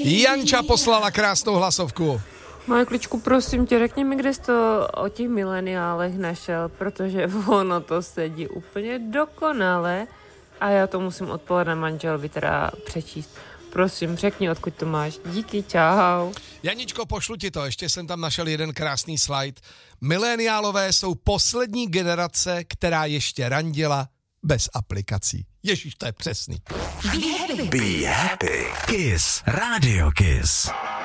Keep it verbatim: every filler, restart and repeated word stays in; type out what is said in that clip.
Janča poslala krásnou hlasovku. Moje kličku, prosím tě, řekni mi, kde jsi to o těch mileniálech našel, protože ono to sedí úplně dokonale a já to musím odpoledne manželovi teda přečíst. Prosím, řekni, odkud to máš. Díky, čau. Janičko, pošlu ti to, ještě jsem tam našel jeden krásný slide. Mileniálové jsou poslední generace, která ještě randila bez aplikací. Ježíš, to je přesný. Be happy. Be happy. Kiss. Radio Kiss.